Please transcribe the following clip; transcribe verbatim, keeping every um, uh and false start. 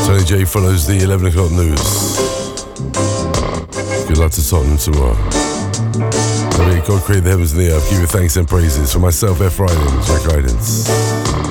Tony J follows the eleven o'clock news. Good luck to Tottenham tomorrow. God create the heavens and the earth. Give you thanks and praises. For myself, F. Riding, Jack Ridings.